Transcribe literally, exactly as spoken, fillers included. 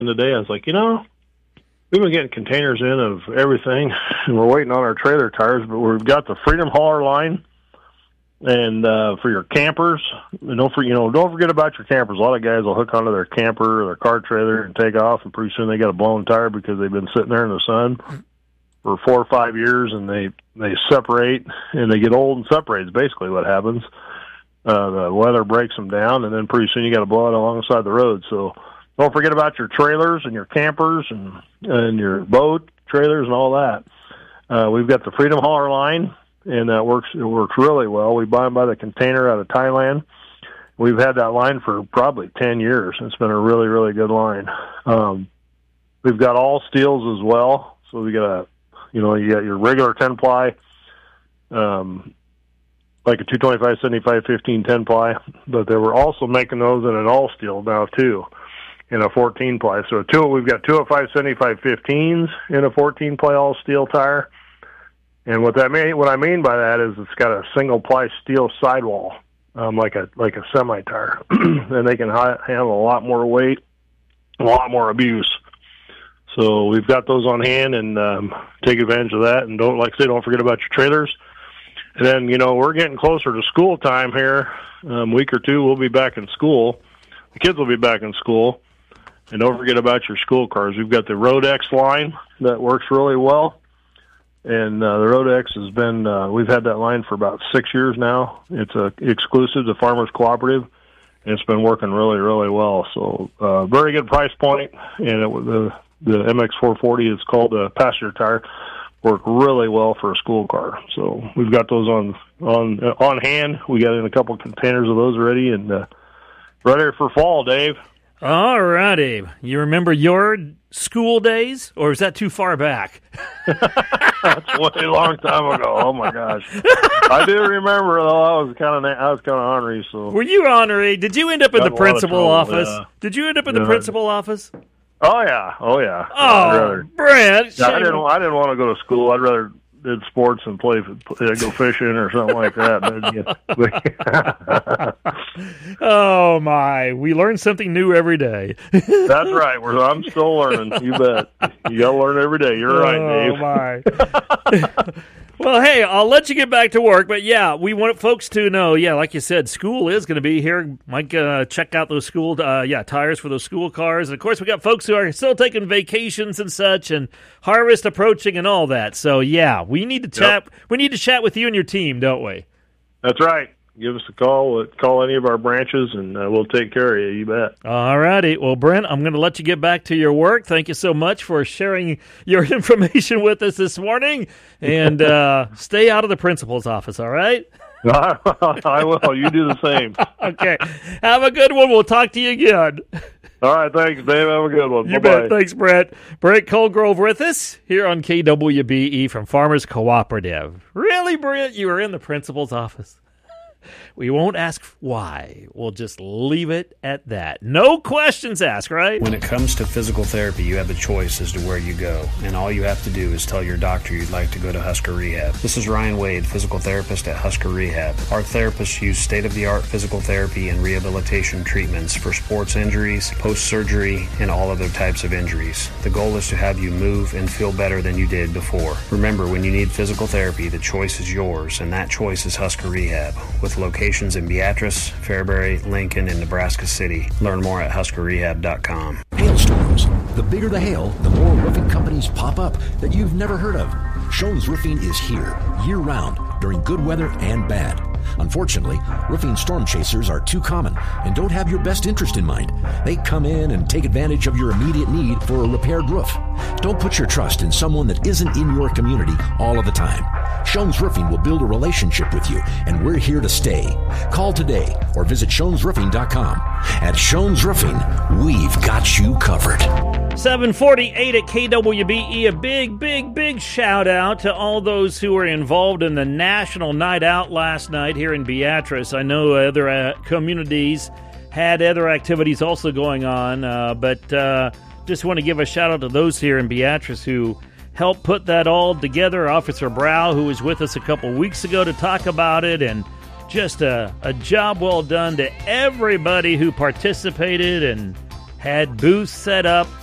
today. I was like, you know, we've been getting containers in of everything, and we're waiting on our trailer tires, but we've got the Freedom Hauler line, and uh, for your campers, and don't for, you know, don't forget about your campers. A lot of guys will hook onto their camper or their car trailer and take off, and pretty soon they got a blown tire because they've been sitting there in the sun for four or five years, and they they separate, and they get old and separate. Is basically what happens. Uh, the weather breaks them down, and then pretty soon you got to blow it alongside the road. So don't forget about your trailers and your campers and and your boat trailers and all that. Uh, we've got the Freedom Hauler line, and that works. It works really well. We buy them by the container out of Thailand. We've had that line for probably ten years. It's been a really, really good line. Um, we've got all steels as well. So we got a, you know, you got your regular ten ply, um, like a two twenty-five, seventy-five, fifteen, ten ply, but they were also making those in an all steel now too, in a fourteen ply. So two, we've got two oh five, seventy-five, fifteens in a fourteen ply all steel tire. And what that mean, what I mean by that is it's got a single ply steel sidewall, um, like a like a semi tire, and they can hi- handle a lot more weight, a lot more abuse. So we've got those on hand, and um, take advantage of that. And don't, like I say, don't forget about your trailers. And then, you know, we're getting closer to school time here. Um, week or two, we'll be back in school. The kids will be back in school. And don't forget about your school cars. We've got the Rodex line that works really well. And uh, the Rodex has been, uh, we've had that line for about six years now. It's a exclusive to Farmers Cooperative, and it's been working really, really well. So uh, very good price point, and it, the the M X four forty is called a passenger tire. Work really well for a school car. So we've got those on on on hand. We got in a couple of containers of those already, and uh, ready for fall, Dave. All righty. You remember your school days, or is that too far back? That's way a long time ago. Oh my gosh, I do remember though. I was kind of I was kind of ornery. So were you ornery? Did you end up in the principal office? Yeah. Did you end up in yeah. the principal office? Oh yeah, oh yeah. Oh, rather, Brent. Yeah, I didn't. I didn't want to go to school. I'd rather did sports and play, play go fishing or something like that. Oh my, we learn something new every day. That's right. We're, I'm still learning. You bet. You got to learn every day. You're right, Dave. Oh my. Well, hey, I'll let you get back to work, but yeah, we want folks to know, yeah, like you said, school is going to be here. Might uh, check out those school, uh, yeah, tires for those school cars. And, of course, we got folks who are still taking vacations and such, and harvest approaching and all that. So, yeah, we need to chat. Yep. We need to chat with you and your team, don't we? That's right. Give us a call. Call any of our branches, and uh, we'll take care of you. You bet. All righty. Well, Brent, I'm going to let you get back to your work. Thank you so much for sharing your information with us this morning. And uh, stay out of the principal's office, all right? I will. You do the same. Okay. Have a good one. We'll talk to you again. All right. Thanks, Dave. Have a good one. You Bye-bye. bet. Thanks, Brent. Brent Colgrove with us here on K W B E from Farmers Cooperative. Really, Brent? You were in the principal's office? We won't ask why. We'll just leave it at that. No questions asked, right? When it comes to physical therapy, you have a choice as to where you go. And all you have to do is tell your doctor you'd like to go to Husker Rehab. This is Ryan Wade, physical therapist at Husker Rehab. Our therapists use state-of-the-art physical therapy and rehabilitation treatments for sports injuries, post-surgery, and all other types of injuries. The goal is to have you move and feel better than you did before. Remember, when you need physical therapy, the choice is yours, and that choice is Husker Rehab, with locations in Beatrice, Fairbury, Lincoln, and Nebraska City. Learn more at husker rehab dot com. Hailstorms. The bigger the hail, the more roofing companies pop up that you've never heard of. Schoen's Roofing is here year-round during good weather and bad. Unfortunately, roofing storm chasers are too common and don't have your best interest in mind. They come in and take advantage of your immediate need for a repaired roof. Don't put your trust in someone that isn't in your community all of the time. Schoen's Roofing will build a relationship with you, and we're here to stay. Call today or visit schoens roofing dot com. At Schoen's Roofing, we've got you covered. seven forty-eight at K W B E. A big, big, big shout out to all those who were involved in the National Night Out last night here in Beatrice. I know other uh, communities had other activities also going on, uh, but uh, just want to give a shout out to those here in Beatrice who helped put that all together. Officer Brow, who was with us a couple weeks ago to talk about it, and just a, a job well done to everybody who participated and had booths set up